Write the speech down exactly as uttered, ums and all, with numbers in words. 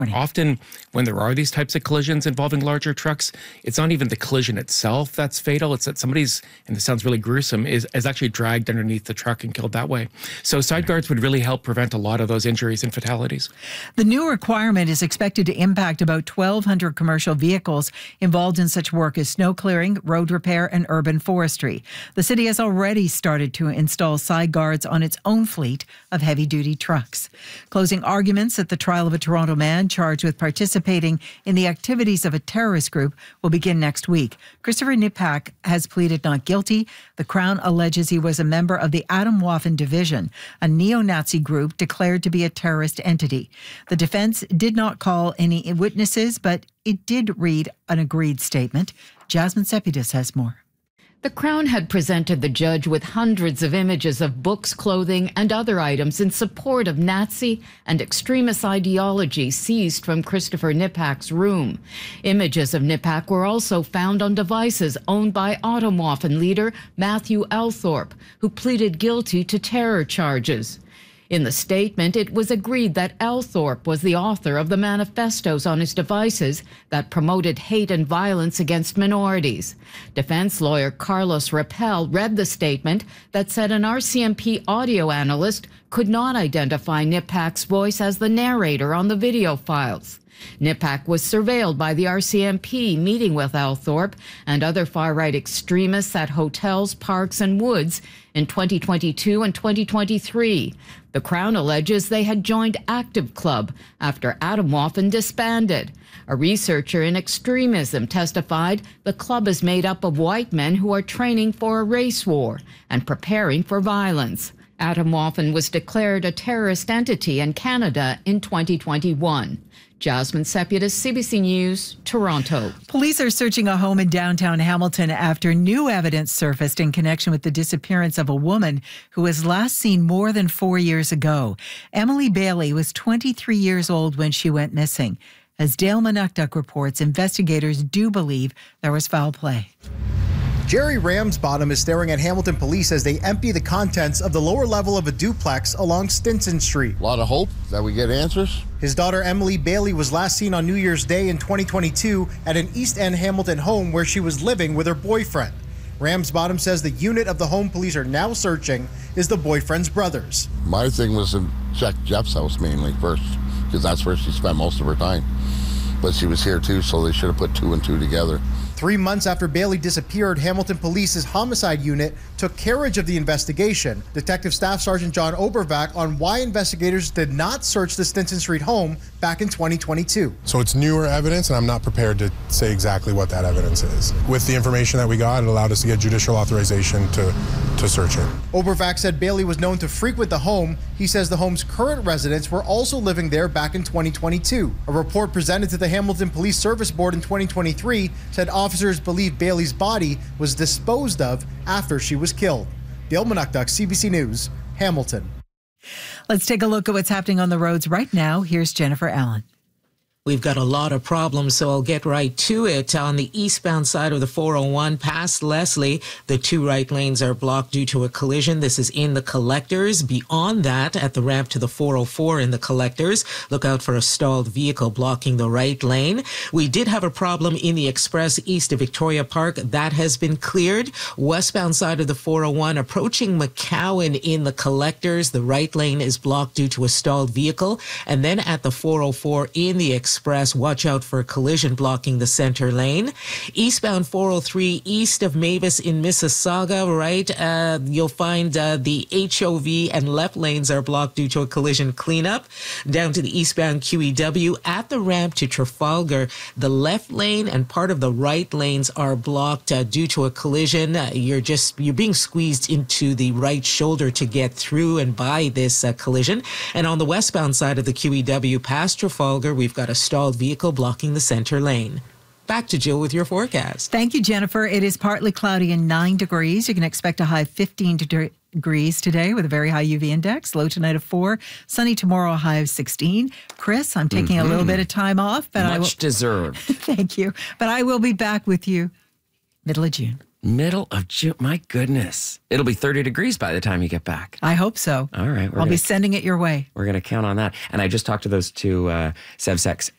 Often when there are these types of collisions involving larger trucks, it's not even the collision itself that's fatal. It's that somebody's, and this sounds really gruesome, is, is actually dragged underneath the truck and killed that way. So side guards would really help prevent a lot of those injuries and fatalities. The new requirement is expected to impact about twelve hundred commercial vehicles involved in such work as snow clearing, road repair, and urban forestry. The city has already started to install side guards on its own fleet of heavy-duty trucks. Closing arguments at the trial of a Toronto man charged with participating in the activities of a terrorist group will begin next week. Christopher Nipak has pleaded not guilty. The Crown alleges he was a member of the Atomwaffen Division, a neo-Nazi group declared to be a terrorist entity. The defense did not call any witnesses, but it did read an agreed statement. Jasmine Sepidus has more. The Crown had presented the judge with hundreds of images of books, clothing, and other items in support of Nazi and extremist ideology seized from Christopher Nipak's room. Images of Nipak were also found on devices owned by Atomwaffen leader Matthew Althorpe, who pleaded guilty to terror charges. In the statement, it was agreed that Althorpe was the author of the manifestos on his devices that promoted hate and violence against minorities. Defense lawyer Carlos Rappel read the statement that said an R C M P audio analyst could not identify Nipak's voice as the narrator on the video files. Nipak was surveilled by the R C M P, meeting with Althorpe and other far-right extremists at hotels, parks, and woods in twenty twenty-two and twenty twenty-three. The Crown alleges they had joined Active Club after Atomwaffen disbanded. A researcher in extremism testified the club is made up of white men who are training for a race war and preparing for violence. Atomwaffen was declared a terrorist entity in Canada in twenty twenty-one. Jasmine Sepidus, C B C News, Toronto. Police are searching a home in downtown Hamilton after new evidence surfaced in connection with the disappearance of a woman who was last seen more than four years ago. Emily Bailey was twenty-three years old when she went missing. As Dale Manukduk reports, investigators do believe there was foul play. Jerry Ramsbottom is staring at Hamilton police as they empty the contents of the lower level of a duplex along Stinson Street. A lot of hope that we get answers. His daughter Emily Bailey was last seen on New Year's Day in twenty twenty-two at an East End Hamilton home where she was living with her boyfriend. Ramsbottom says the unit of the home police are now searching is the boyfriend's brother's. My thing was to check Jeff's house mainly first, because that's where she spent most of her time. But she was here too, so they should have put two and two together. Three months after Bailey disappeared, Hamilton Police's homicide unit took carriage of the investigation. Detective Staff Sergeant John Obervac on why investigators did not search the Stinson Street home back in twenty twenty-two. So it's newer evidence, and I'm not prepared to say exactly what that evidence is. With the information that we got, it allowed us to get judicial authorization to, to search it. Obervac said Bailey was known to frequent the home. He says the home's current residents were also living there back in twenty twenty-two. A report presented to the Hamilton Police Service Board in twenty twenty-three said officers believe Bailey's body was disposed of after she was killed. Dale Manukduk, C B C News, Hamilton. Let's take a look at what's happening on the roads right now. Here's Jennifer Allen. We've got a lot of problems, so I'll get right to it. On the eastbound side of the four oh one past Leslie, the two right lanes are blocked due to a collision. This is in the Collectors. Beyond that, at the ramp to the four oh four in the Collectors, look out for a stalled vehicle blocking the right lane. We did have a problem in the Express east of Victoria Park. That has been cleared. Westbound side of the four oh one, approaching McCowan in the Collectors, the right lane is blocked due to a stalled vehicle. And then at the four oh four in the Express, Express, watch out for a collision blocking the center lane. Eastbound four oh three east of Mavis in Mississauga, right? Uh, you'll find uh, the H O V and left lanes are blocked due to a collision cleanup. Down to the eastbound Q E W at the ramp to Trafalgar, the left lane and part of the right lanes are blocked uh, due to a collision. Uh, you're just, you're being squeezed into the right shoulder to get through and by this uh, collision. And on the westbound side of the Q E W past Trafalgar, we've got a stalled vehicle blocking the center lane. Back to Jill with your forecast. Thank you, Jennifer. It is partly cloudy and nine degrees. You can expect a high of fifteen degrees today with a very high U V index. Low tonight of four. Sunny tomorrow, a high of sixteen. Chris, I'm taking mm-hmm. a little bit of time off. But Much I will, deserved. Thank you. But I will be back with you middle of June. Middle of June. My goodness. It'll be thirty degrees by the time you get back. I hope so. All right. I'll gonna, be sending it your way. We're going to count on that. And I just talked to those two uh, SevSex